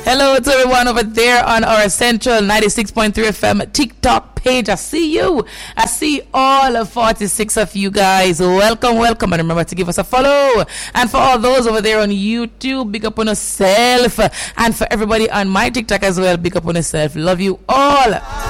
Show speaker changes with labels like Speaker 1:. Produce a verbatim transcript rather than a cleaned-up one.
Speaker 1: Hello to everyone over there on our Central ninety-six point three F M TikTok page. I see you. I see all forty-six of you guys. Welcome, welcome. And remember to give us a follow. And for all those over there on YouTube, big up on yourself. And for everybody on my TikTok as well, big up on yourself. Love you all.